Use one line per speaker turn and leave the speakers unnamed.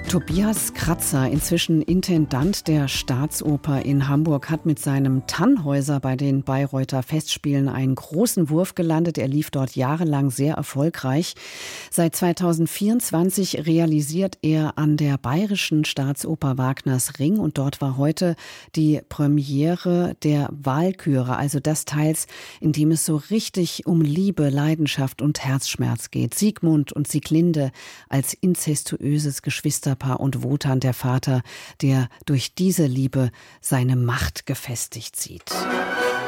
Tobias Kratzer, inzwischen Intendant der Staatsoper in Hamburg, hat mit seinem Tannhäuser bei den Bayreuther Festspielen einen großen Wurf gelandet. Er lief dort jahrelang sehr erfolgreich. Seit 2024 realisiert er an der Bayerischen Staatsoper Wagners Ring, und dort war heute die Premiere der Walküre, also des Teils, in dem es so richtig um Liebe, Leidenschaft und Herzschmerz geht. Siegmund und Sieglinde als inzestuöses Geschwisterpaar und Wotan, der Vater, der durch diese Liebe seine Macht gefestigt sieht.